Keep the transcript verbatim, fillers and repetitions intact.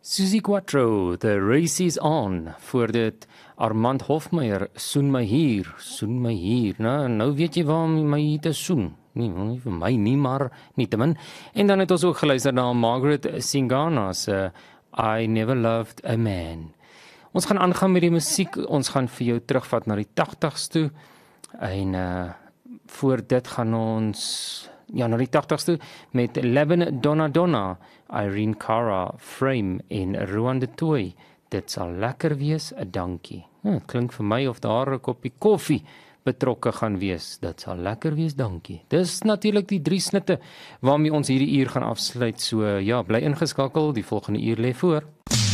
Suzy Quatro, The Race is On, voor dit Armand Hofmeyer, Soen my hier, soen my hier, nou, nou weet jy waarom my hier te soen, nie, nie vir my nie, maar nie te min, en dan het ons ook geluister na Margaret Singana se I Never Loved a Man. Ons gaan aangaan met die musiek, ons gaan vir jou terugvat na die tagtigs toe, en uh, voor dit gaan ons ja, na die tagtigs toe, met Leben Donna Donna, Irene Cara, Frame en Ruan de Tooi. Dit sal lekker wees, 'n dankie. Hm, klink vir my of daar 'n koppie koffie betrokke gaan wees. Dit sal lekker wees, dankie. Dis natuurlik die drie snitte waarmee ons hierdie uur gaan afsluit. So ja, bly ingeskakel, die volgende uur lê voor.